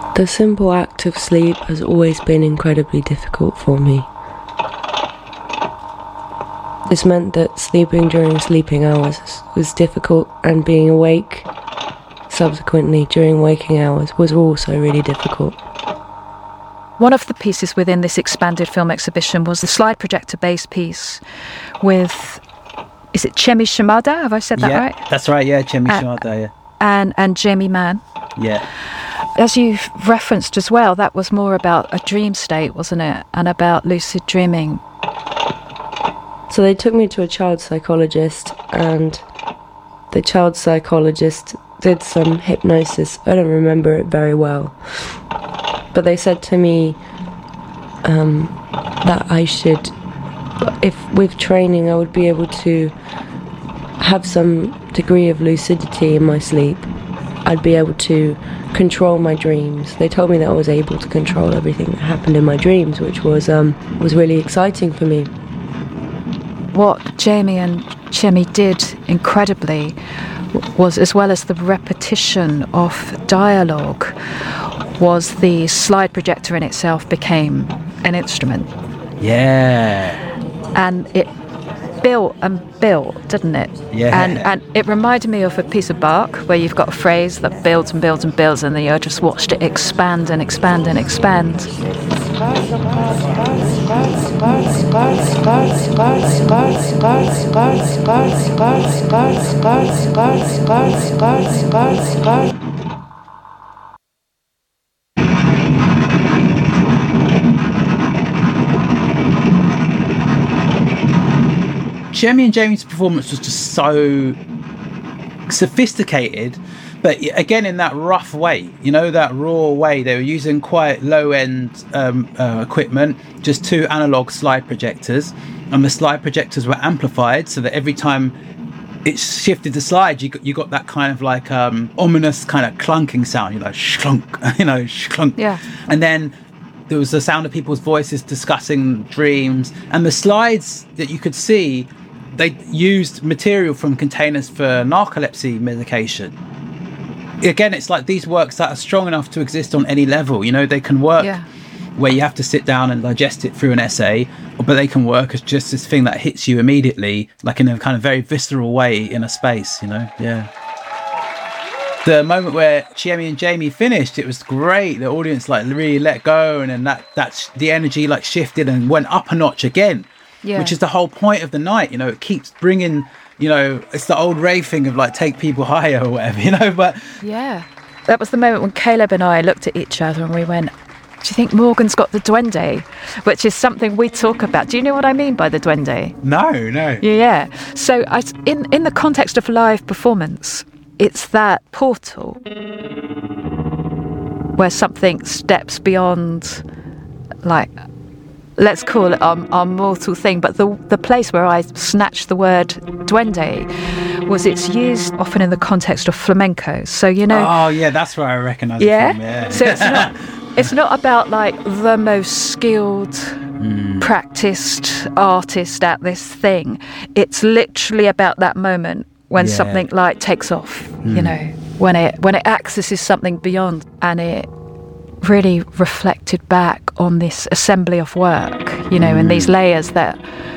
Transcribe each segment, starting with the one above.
The simple act of sleep has always been incredibly difficult for me. This meant that sleeping during sleeping hours was difficult, and being awake subsequently during waking hours was also really difficult. One of the pieces within this expanded film exhibition was the slide projector-based piece with, is it Chemi Shimada? Have I said that right? That's right, yeah, Chemi Shimada, yeah. And Jamie Mann. Yeah. As you've referenced as well, that was more about a dream state, wasn't it? And about lucid dreaming. So they took me to a child psychologist, and the child psychologist did some hypnosis. I don't remember it very well. But they said to me that I should, if with training, I would be able to have some degree of lucidity in my sleep. I'd be able to control my dreams. They told me that I was able to control everything that happened in my dreams, which was really exciting for me. What Jamie and Chemi did incredibly was, as well as the repetition of dialogue, was the slide projector in itself became an instrument. Yeah. And it built and built, didn't it? Yeah. And it reminded me of a piece of Bach where you've got a phrase that builds and builds and builds, and then you just watched it expand and expand and expand. Chemi and Jamie's performance was just so sophisticated, but again in that rough way, you know, that raw way. They were using quite low-end equipment, just 2 analog slide projectors, and the slide projectors were amplified so that every time it shifted the slide, you got that kind of like ominous kind of clunking sound, you know, shklunk, you know, shklunk. Yeah. And then there was the sound of people's voices discussing dreams, and the slides that you could see, they used material from containers for narcolepsy medication. Again, it's like these works that are strong enough to exist on any level. You know, they can work where you have to sit down and digest it through an essay, but they can work as just this thing that hits you immediately, like in a kind of very visceral way in a space, you know? Yeah. The moment where Chemi and Jamie finished, it was great. The audience like really let go, and then that's the energy like shifted and went up a notch again. Yeah. Which is the whole point of the night, you know. It keeps bringing, you know, it's the old rave thing of like take people higher or whatever, you know. But yeah, that was the moment when Caleb and I looked at each other and we went, do you think Morgan's got the duende? Which is something we talk about. Do you know what I mean by the duende? No. Yeah. So in the context of live performance, it's that portal where something steps beyond, like, let's call it our mortal thing, but the place where I snatched the word duende was it's used often in the context of flamenco. So, you know... Oh, yeah, that's where I recognise it from, yeah. So it's not about, like, the most skilled, practiced artist at this thing. It's literally about that moment when something, like, takes off, you know, when it accesses something beyond, and it really reflected back on this assembly of work, you know, and these layers that,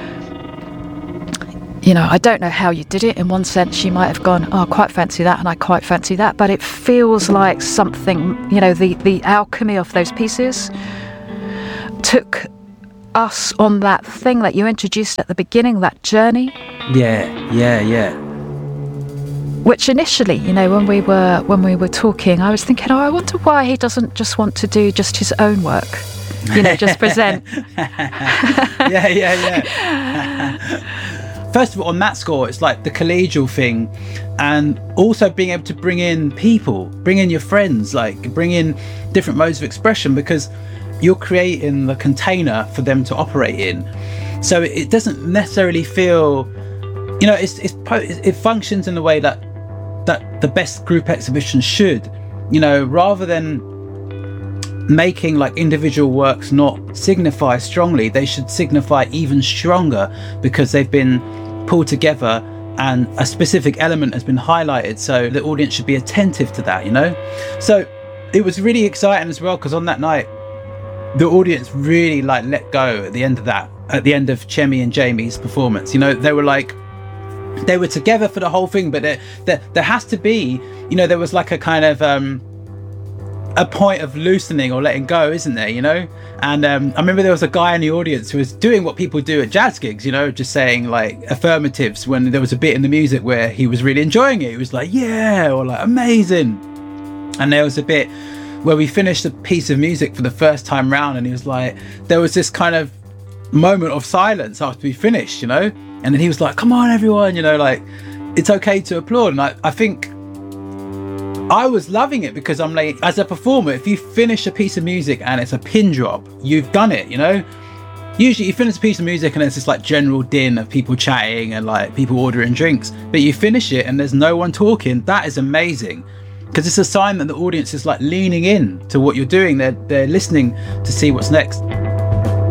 you know, I don't know how you did it. In one sense, you might have gone, oh, I quite fancy that, and I quite fancy that, but it feels like something, you know, the alchemy of those pieces took us on that thing that you introduced at the beginning, that journey. Yeah. Which initially, you know, when we were talking, I was thinking, oh, I wonder why he doesn't just want to do just his own work, you know, just present. Yeah. First of all, on that score, it's like the collegial thing, and also being able to bring in people, bring in your friends, like bring in different modes of expression, because you're creating the container for them to operate in. So it doesn't necessarily feel, you know, it functions in the way that the best group exhibitions should, you know, rather than making like individual works not signify strongly, they should signify even stronger because they've been pulled together and a specific element has been highlighted, so the audience should be attentive to that, you know. So it was really exciting as well, because on that night the audience really like let go at the end of Chemi and Jamie's performance. You know, they were together for the whole thing, but there has to be, you know, there was like a kind of a point of loosening or letting go, isn't there, you know? And I remember there was a guy in the audience who was doing what people do at jazz gigs, you know, just saying like affirmatives when there was a bit in the music where he was really enjoying it. He was like, yeah, or like, amazing. And there was a bit where we finished a piece of music for the first time round, and he was like, there was this kind of moment of silence after we finished, you know? And then he was like, come on everyone, you know, like, it's okay to applaud. And I think I was loving it, because I'm like, as a performer, if you finish a piece of music and it's a pin drop, you've done it, you know? Usually you finish a piece of music and there's this like general din of people chatting and like people ordering drinks, but you finish it and there's no one talking. That is amazing, because it's a sign that the audience is like leaning in to what you're doing. They're listening to see what's next.